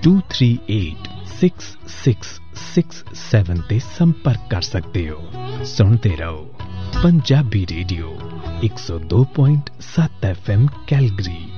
238667 ਤੇ ਸੰਪਰਕ ਕਰ ਸਕਦੇ ਹੋ। ਸੁਣਦੇ ਰਹੋ ਪੰਜਾਬੀ ਰੇਡੀਓ 102.7 FM ਕੈਲਗਰੀ।